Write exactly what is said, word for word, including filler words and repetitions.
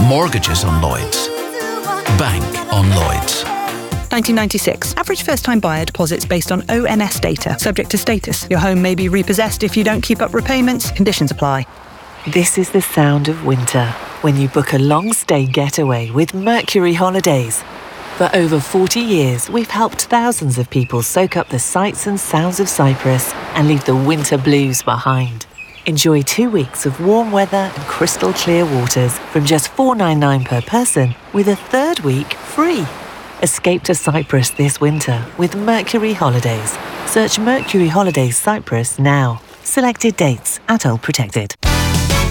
Mortgages on Lloyds. Bank on Lloyds. nineteen ninety-six. Average first-time buyer deposits based on O M S data. Subject to status. Your home may be repossessed if you don't keep up repayments. Conditions apply. This is the sound of winter when you book a long-stay getaway with Mercury Holidays. For over forty years, we've helped thousands of people soak up the sights and sounds of Cyprus and leave the winter blues behind. Enjoy two weeks of warm weather and crystal clear waters from just four hundred ninety-nine pounds per person, with a third week free. Escape to Cyprus this winter with Mercury Holidays. Search Mercury Holidays Cyprus now. Selected dates at All Protected.